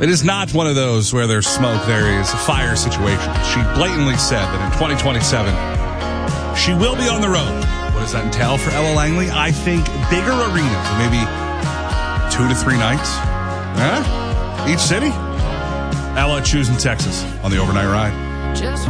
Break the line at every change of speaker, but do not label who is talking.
It is not one of those where there's smoke, there is a fire situation. She blatantly said that in 2027, she will be on the road. What does that entail for Ella Langley? I think bigger arenas, maybe 2 to 3 nights. Each city. Ella choosing Texas on the Overnight Ride.